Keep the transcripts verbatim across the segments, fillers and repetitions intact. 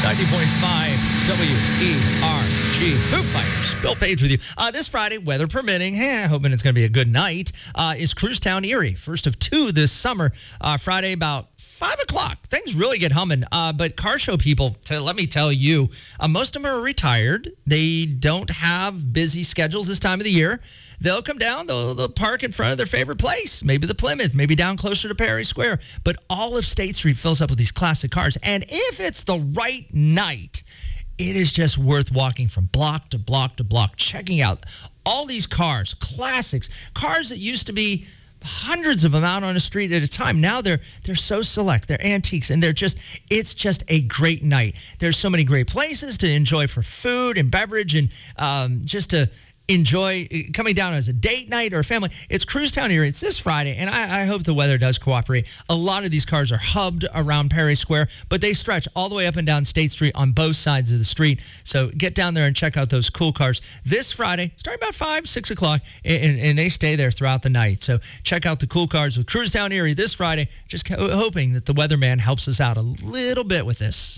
ninety point five W E R G. Foo Fighters. Bill Page with you. Uh, this Friday, weather permitting, eh, hoping it's going to be a good night, uh, is Cruise Town Erie. First of two this summer. Uh, Friday about five o'clock. Things really get humming. Uh, but car show people, to, let me tell you, uh, most of them are retired. They don't have busy schedules this time of the year. They'll come down, they'll, they'll park in front of their favorite place, maybe the Plymouth, maybe down closer to Perry Square. But all of State Street fills up with these classic cars. And if it's the right night, it is just worth walking from block to block to block, checking out all these cars, classics, cars that used to be hundreds of them out on the street at a time. Now they're they're so select. They're antiques, and they're just, it's just a great night. There's so many great places to enjoy for food and beverage, and um, just to enjoy coming down as a date night or a family. It's Cruise Town Erie. It's this Friday, and I, I hope the weather does cooperate. A lot of these cars are hubbed around Perry Square, but they stretch all the way up and down State Street on both sides of the street. So get down there and check out those cool cars this Friday, starting about five, six o'clock, and, and they stay there throughout the night. So check out the cool cars with Cruise Town Erie this Friday. Just hoping that the weatherman helps us out a little bit with this.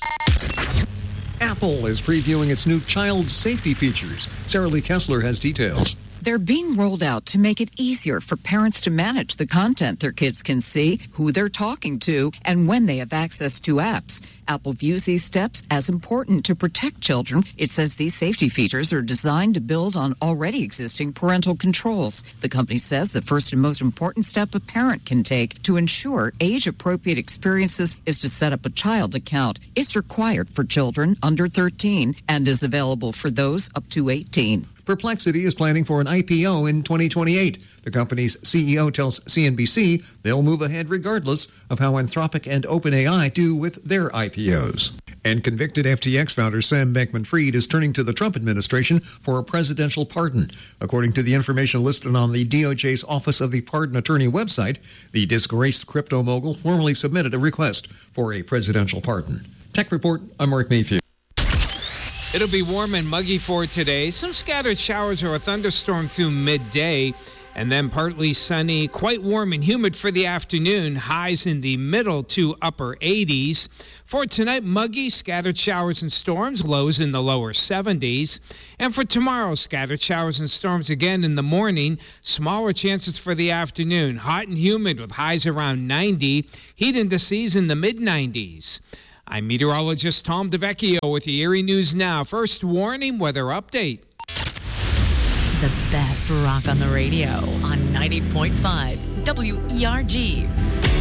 Apple is previewing its new child safety features. Sarah Lee Kessler has details. They're being rolled out to make it easier for parents to manage the content their kids can see, who they're talking to, and when they have access to apps. Apple views these steps as important to protect children. It says these safety features are designed to build on already existing parental controls. The company says the first and most important step a parent can take to ensure age-appropriate experiences is to set up a child account. It's required for children under thirteen and is available for those up to eighteen. Perplexity is planning for an I P O in twenty twenty-eight. The company's C E O tells C N B C they'll move ahead regardless of how Anthropic and OpenAI do with their I P Os. And convicted F T X founder Sam Bankman-Fried is turning to the Trump administration for a presidential pardon. According to the information listed on the D O J's Office of the Pardon Attorney website, the disgraced crypto mogul formally submitted a request for a presidential pardon. Tech Report, I'm Mark Mayfield. It'll be warm and muggy for today. Some scattered showers or a thunderstorm through midday, and then partly sunny, quite warm and humid for the afternoon. Highs in the middle to upper eighties. For tonight, muggy, scattered showers and storms, lows in the lower seventies. And for tomorrow, scattered showers and storms again in the morning, smaller chances for the afternoon. Hot and humid with highs around ninety, heat indices in the mid nineties. I'm meteorologist Tom DeVecchio with the Erie News Now. First warning, weather update. The best rock on the radio on ninety point five W E R G.